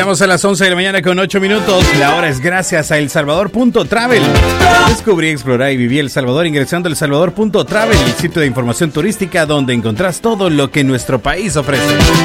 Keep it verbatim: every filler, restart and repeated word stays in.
Llegamos a las once de la mañana con ocho minutos. La hora es gracias a El Salvador punto travel. Descubrí, explorar y viví El Salvador ingresando a El Salvador punto travel, el sitio de información turística donde encontrás todo lo que nuestro país ofrece.